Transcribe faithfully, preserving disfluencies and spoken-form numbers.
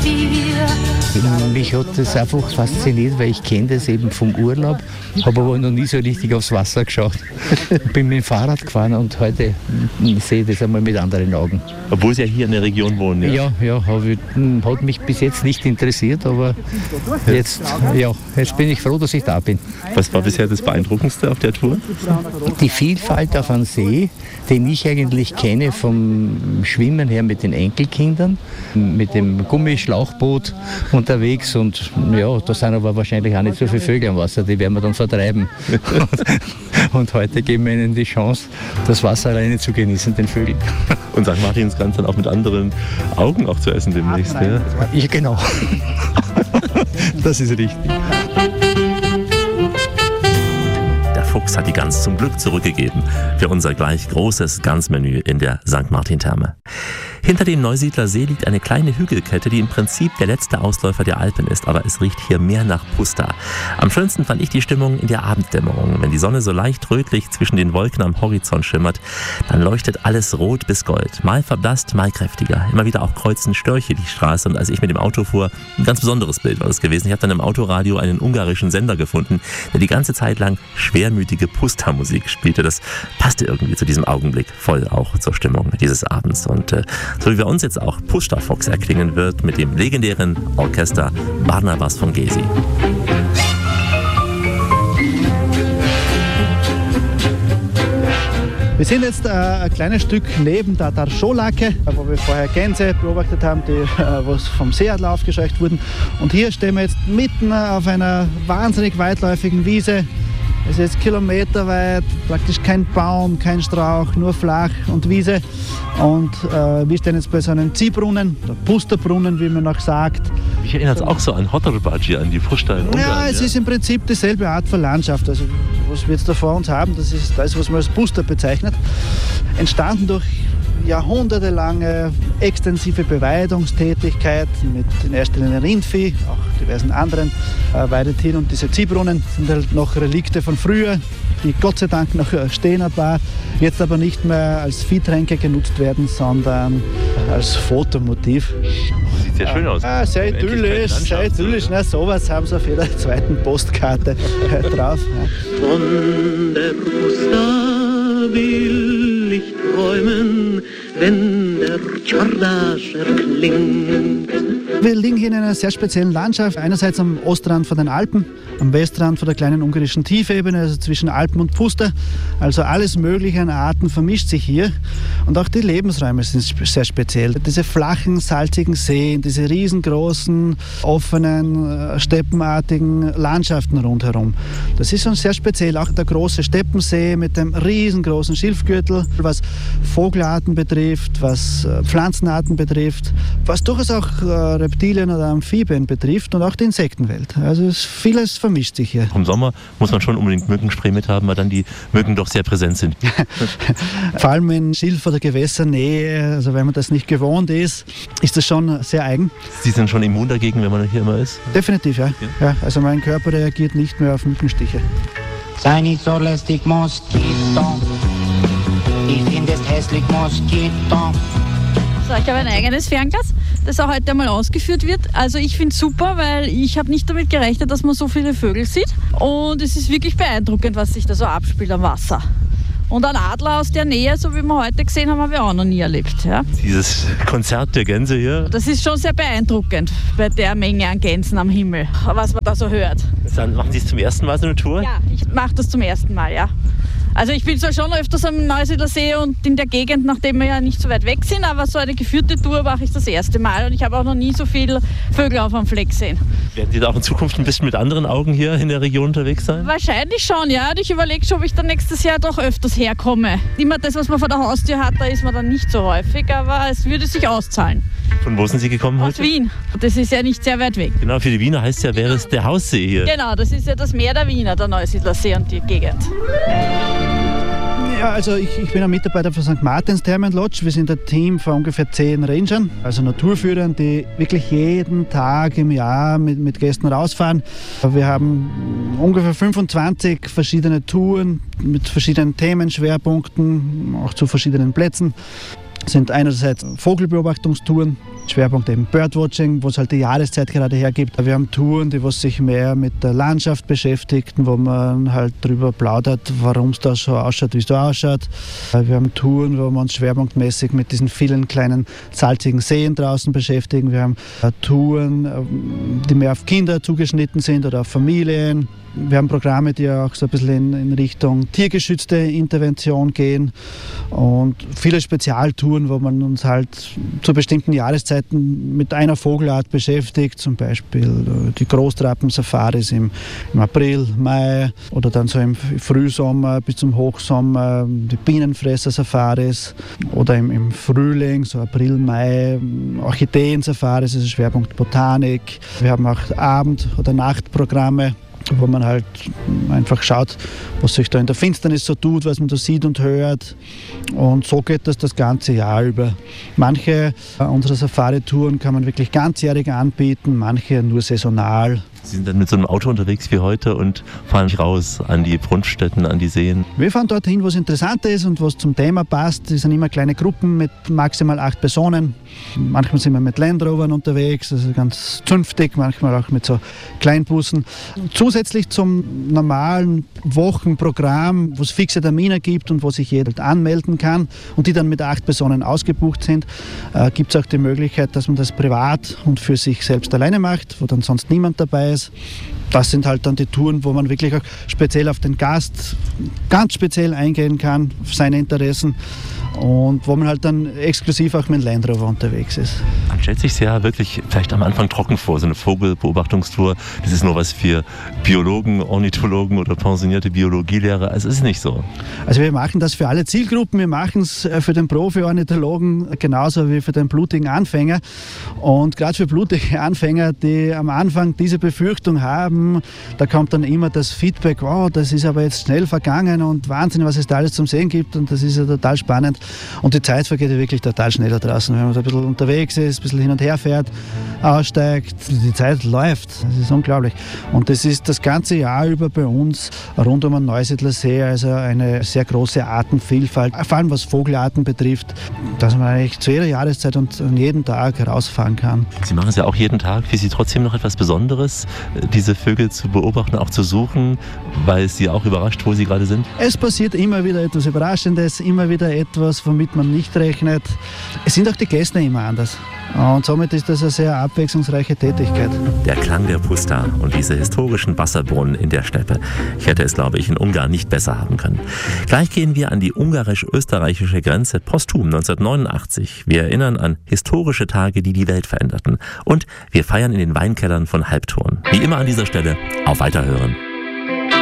Mich hat das einfach fasziniert, weil ich kenne das eben vom Urlaub, habe aber noch nie so richtig aufs Wasser geschaut. Bin mit dem Fahrrad gefahren und heute sehe ich das einmal mit anderen Augen. Obwohl Sie ja hier in der Region wohnen, ja? Ja, ja, hab ich, hat mich bis jetzt nicht interessiert, aber jetzt, ja, jetzt bin ich froh, dass ich da bin. Was war bisher das Beeindruckendste auf der Tour? Die Vielfalt auf einem See, den ich eigentlich kenne vom Schwimmen her mit den Enkelkindern, mit dem Gummischlauchboot unterwegs und ja, da sind aber wahrscheinlich auch nicht so viele Vögel am Wasser, die werden wir dann vertreiben. und, und heute geben wir ihnen die Chance, das Wasser alleine zu genießen, den Vögeln. Und Sankt Martinsgans dann auch mit anderen Augen auch zu essen demnächst, ja? Ja, genau. Das ist richtig. Fuchs hat die Gans zum Glück zurückgegeben für unser gleich großes Gansmenü in der Sankt Martin-Therme. Hinter dem Neusiedler See liegt eine kleine Hügelkette, die im Prinzip der letzte Ausläufer der Alpen ist, aber es riecht hier mehr nach Pusta. Am schönsten fand ich die Stimmung in der Abenddämmerung. Wenn die Sonne so leicht rötlich zwischen den Wolken am Horizont schimmert, dann leuchtet alles rot bis gold. Mal verblasst, mal kräftiger. Immer wieder auch kreuzen Störche die Straße und als ich mit dem Auto fuhr, ein ganz besonderes Bild war das gewesen. Ich habe dann im Autoradio einen ungarischen Sender gefunden, der die ganze Zeit lang schwermütige Pusta-Musik spielte. Das passte irgendwie zu diesem Augenblick voll auch zur Stimmung dieses Abends und äh, so wie bei uns jetzt auch Pusta Fox erklingen wird mit dem legendären Orchester Barnabas von Gezi. Wir sind jetzt äh, ein kleines Stück neben der Darscholake, wo wir vorher Gänse beobachtet haben, die äh, was vom Seeadler aufgescheucht wurden. Und hier stehen wir jetzt mitten auf einer wahnsinnig weitläufigen Wiese. Es ist kilometerweit, praktisch kein Baum, kein Strauch, nur flach und Wiese. Und äh, wir stehen jetzt bei so einem Ziehbrunnen, der Pusterbrunnen, wie man noch sagt. Mich erinnert es auch so an Hotorbaci, an die Pusta in Ungarn. Ja, es ja? ist im Prinzip dieselbe Art von Landschaft. Also, was wir jetzt da vor uns haben, das ist das, was man als Puster bezeichnet. Entstanden durch jahrhundertelange extensive Beweidungstätigkeit mit in erster Linie Rindvieh, auch diversen anderen äh, Weidetieren. Und diese Ziehbrunnen sind halt noch Relikte von früher, die Gott sei Dank noch stehen ein paar, jetzt aber nicht mehr als Viehtränke genutzt werden, sondern als Fotomotiv. Sieht sehr schön aus. Ah, sehr idyllisch, sehr idyllisch. Na, sowas haben sie auf jeder zweiten Postkarte drauf. Ja. Von der Pusta will ich träumen, wenn der Tschordasch erklingt. Wir liegen hier in einer sehr speziellen Landschaft. Einerseits am Ostrand von den Alpen, am Westrand von der kleinen ungarischen Tiefebene, also zwischen Alpen und Pusta. Also alles Mögliche an Arten vermischt sich hier. Und auch die Lebensräume sind sehr speziell. Diese flachen, salzigen Seen, diese riesengroßen, offenen, steppenartigen Landschaften rundherum. Das ist schon sehr speziell. Auch der große Steppensee mit dem riesengroßen Schilfgürtel, was Vogelarten betrifft, was Pflanzenarten betrifft, was durchaus auch Reptilien oder Amphibien betrifft und auch die Insektenwelt. Also es, vieles vermischt sich hier. Im Sommer muss man schon unbedingt Mückenspray mit haben, weil dann die Mücken doch sehr präsent sind. Vor allem in Schilf- oder Gewässernähe, also wenn man das nicht gewohnt ist, ist das schon sehr eigen. Sie sind schon immun dagegen, wenn man hier immer ist? Definitiv, ja. ja. ja also mein Körper reagiert nicht mehr auf Mückenstiche. Sei nicht so lästig, Moskito. Ich finde es hässlich, Moskito. So, ich habe ein eigenes Fernglas, das auch heute einmal ausgeführt wird. Also ich finde es super, weil ich habe nicht damit gerechnet, dass man so viele Vögel sieht. Und es ist wirklich beeindruckend, was sich da so abspielt am Wasser. Und ein Adler aus der Nähe, so wie wir heute gesehen haben, haben wir auch noch nie erlebt. Ja. Dieses Konzert der Gänse hier. Das ist schon sehr beeindruckend bei der Menge an Gänsen am Himmel, was man da so hört. Dann machen Sie es zum ersten Mal so eine Tour? Ja, ich mache das zum ersten Mal, ja. Also ich bin zwar schon öfters am Neusiedler See und in der Gegend, nachdem wir ja nicht so weit weg sind, aber so eine geführte Tour mache ich das erste Mal und ich habe auch noch nie so viele Vögel auf einem Fleck gesehen. Werden Sie da auch in Zukunft ein bisschen mit anderen Augen hier in der Region unterwegs sein? Wahrscheinlich schon, ja. Und ich überlege schon, ob ich dann nächstes Jahr doch öfters herkomme. Immer das, was man vor der Haustür hat, da ist man dann nicht so häufig, aber es würde sich auszahlen. Von wo sind Sie gekommen heute? Aus Wien. Das ist ja nicht sehr weit weg. Genau, für die Wiener heißt ja, wäre es der Haussee hier. Genau, das ist ja das Meer der Wiener, der Neusiedler See und die Gegend. Ja, also ich, ich bin ein Mitarbeiter von Sankt Martins Therme und Lodge. Wir sind ein Team von ungefähr zehn Rangern, also Naturführern, die wirklich jeden Tag im Jahr mit, mit Gästen rausfahren. Wir haben ungefähr fünfundzwanzig verschiedene Touren mit verschiedenen Themenschwerpunkten, auch zu verschiedenen Plätzen. Das sind einerseits Vogelbeobachtungstouren, Schwerpunkt eben Birdwatching, wo es halt die Jahreszeit gerade hergibt. Wir haben Touren, die was sich mehr mit der Landschaft beschäftigen, wo man halt darüber plaudert, warum es da so ausschaut, wie es da ausschaut. Wir haben Touren, wo wir uns schwerpunktmäßig mit diesen vielen kleinen salzigen Seen draußen beschäftigen. Wir haben Touren, die mehr auf Kinder zugeschnitten sind oder auf Familien. Wir haben Programme, die auch so ein bisschen in, in Richtung tiergeschützte Intervention gehen und viele Spezialtouren, wo man uns halt zu bestimmten Jahreszeiten mit einer Vogelart beschäftigt, zum Beispiel die Großtrappen-Safaris im, im April, Mai oder dann so im Frühsommer bis zum Hochsommer die Bienenfresser-Safaris oder im, im Frühling, so April, Mai, Orchideen-Safaris, also Schwerpunkt Botanik. Wir haben auch Abend- oder Nachtprogramme, wo man halt einfach schaut, was sich da in der Finsternis so tut, was man da sieht und hört. Und so geht das das ganze Jahr über. Manche unserer Safari-Touren kann man wirklich ganzjährig anbieten, manche nur saisonal. Sie sind dann mit so einem Auto unterwegs wie heute und fahren raus an die Brunftstätten, an die Seen? Wir fahren dorthin, wo es interessant ist und was zum Thema passt. Das sind immer kleine Gruppen mit maximal acht Personen. Manchmal sind wir mit Land Rovern unterwegs, also ganz zünftig, manchmal auch mit so Kleinbussen. Zusätzlich zum normalen Wochenprogramm, wo es fixe Termine gibt und wo sich jeder anmelden kann und die dann mit acht Personen ausgebucht sind, äh, gibt es auch die Möglichkeit, dass man das privat und für sich selbst alleine macht, wo dann sonst niemand dabei ist. Das sind halt dann die Touren, wo man wirklich auch speziell auf den Gast ganz speziell eingehen kann, auf seine Interessen und wo man halt dann exklusiv auch mit dem Land Rover unterwegs ist. Man stellt sich ja wirklich vielleicht am Anfang trocken vor, so eine Vogelbeobachtungstour. Das ist nur was für Biologen, Ornithologen oder pensionierte Biologielehrer. Also es ist nicht so. Also wir machen das für alle Zielgruppen. Wir machen es für den Profi-Ornithologen genauso wie für den blutigen Anfänger. Und gerade für blutige Anfänger, die am Anfang diese Befürchtung haben, da kommt dann immer das Feedback, oh, das ist aber jetzt schnell vergangen und Wahnsinn, was es da alles zum Sehen gibt und das ist ja total spannend. Und die Zeit vergeht ja wirklich total schnell da draußen. Wenn man da ein bisschen unterwegs ist, ein bisschen hin und her fährt, aussteigt, die Zeit läuft. Das ist unglaublich. Und das ist das ganze Jahr über bei uns rund um den Neusiedler See, also eine sehr große Artenvielfalt, vor allem was Vogelarten betrifft, dass man eigentlich zu jeder Jahreszeit und an jedem Tag herausfahren kann. Sie machen es ja auch jeden Tag. Für Sie trotzdem noch etwas Besonderes, diese Vögel zu beobachten, auch zu suchen, weil es Sie auch überrascht, wo Sie gerade sind? Es passiert immer wieder etwas Überraschendes, immer wieder etwas, womit man nicht rechnet. Es sind auch die Gäste immer anders. Und somit ist das eine sehr abwechslungsreiche Tätigkeit. Der Klang der Puszta und diese historischen Wasserbrunnen in der Steppe. Ich hätte es, glaube ich, in Ungarn nicht besser haben können. Gleich gehen wir an die ungarisch-österreichische Grenze posthum neunzehnhundertneunundachtzig. Wir erinnern an historische Tage, die die Welt veränderten. Und wir feiern in den Weinkellern von Halbturn. Wie immer an dieser Stelle, auf Weiterhören.